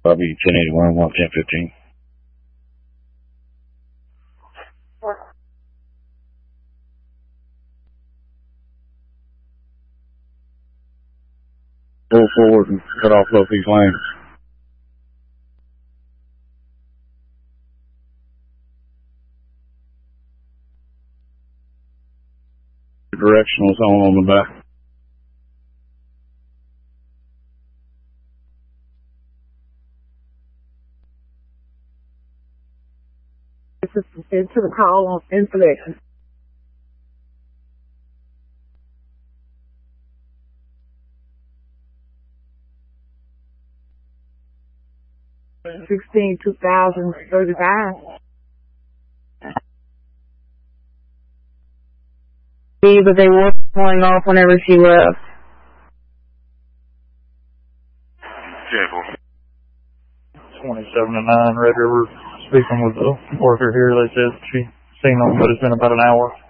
Bobby 1081, 1015. Pull forward and cut off both these lanes. The directional zone on the back. Into the call on installation. $16,035. See, but they were pulling off whenever she left. Careful. 27 to 9, Red River. Speaking with the worker here, they said she seen them, but it's been about an hour.